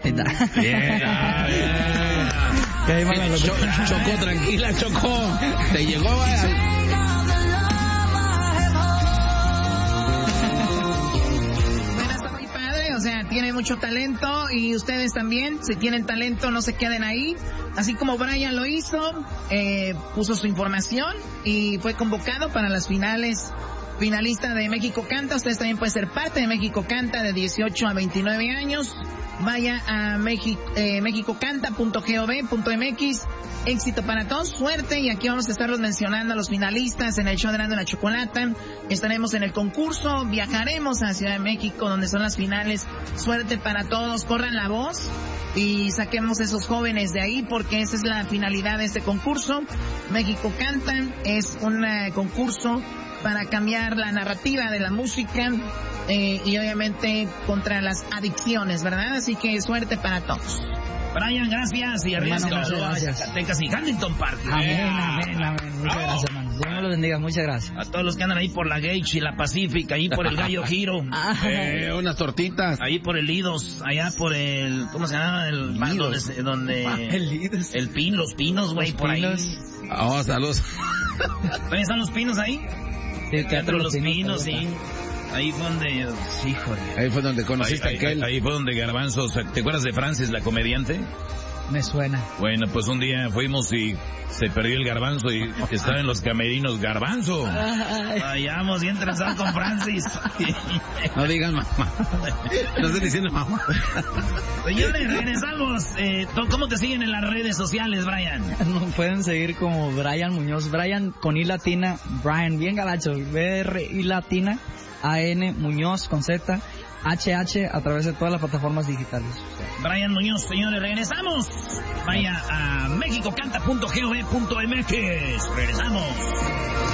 Bien. Chocó, tranquila, Chocó. Te llegó O sea, tiene mucho talento y ustedes también, si tienen talento, no se queden ahí. Así como Brian lo hizo, puso su información y fue convocado para las finalista de México Canta. Ustedes también pueden ser parte de México Canta de 18 a 29 años. Vaya a mexicocanta.gov.mx. Éxito para todos, suerte, y aquí vamos a estarlos mencionando a los finalistas en el show de la Chocolata. Estaremos en el concurso, viajaremos a Ciudad de México donde son las finales. Suerte para todos, corran la voz y saquemos esos jóvenes de ahí porque esa es la finalidad de este concurso. México Canta es un concurso para cambiar la narrativa de la música y obviamente contra las adicciones, ¿verdad? Así que suerte para todos. Brian, gracias. Y arriba Sinaloa, Zacatecas y Huntington Park. Amén. Muchas gracias, hermano. Dios me lo bendiga, muchas gracias. A todos los que andan ahí por la Gage y la Pacific, ahí por el Gallo Giro. Unas tortitas. Ahí por el Lidos, allá por el, ¿cómo se llama? El donde el Lidos. Los Pinos, güey, por ahí. Oh, saludos. ¿También están los Pinos ahí? Sí, el Teatro Los Pinos, sí. Ahí fue donde... Sí, joder. Ahí fue donde conociste a aquel. Ahí fue donde Garbanzo... ¿Te acuerdas de Francis, la comediante? Me suena. Bueno, pues un día fuimos y se perdió el Garbanzo y estaba en los camerinos. ¡Garbanzo! Vayamos bien entrenados con Francis. No digan mamá. No estoy diciendo mamá. Señores, regresamos. ¿Cómo te siguen en las redes sociales, Brian? Nos pueden seguir como Brian Muñoz. Brian con I latina. Brian, bien gabacho. BRI latina. AN Muñoz con Z. HH a través de todas las plataformas digitales. Brian Muñoz, señores, regresamos. Vaya a mexicocanta.gov.mx. Regresamos.